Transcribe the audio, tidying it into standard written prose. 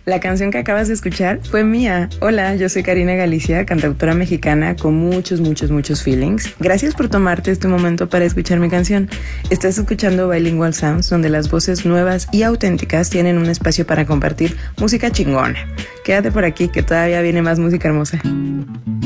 La canción que acabas de escuchar fue mía. Hola, yo soy Karina Galicia, cantautora mexicana con muchos feelings. Gracias por tomarte este momento para escuchar mi canción. Estás escuchando Bilingual Sounds, donde las voces nuevas y auténticas tienen un espacio para compartir música chingona. Quédate por aquí, que todavía viene más música hermosa.